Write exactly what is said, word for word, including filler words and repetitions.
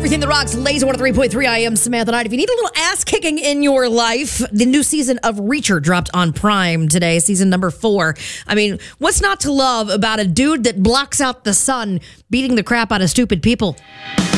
Everything that rocks, Laser one oh three point three. I am Samantha Knight. If you need a little ass kicking in your life, the new season of Reacher dropped on Prime today, season number four. I mean, what's not to love about a dude that blocks out the sun beating the crap out of stupid people?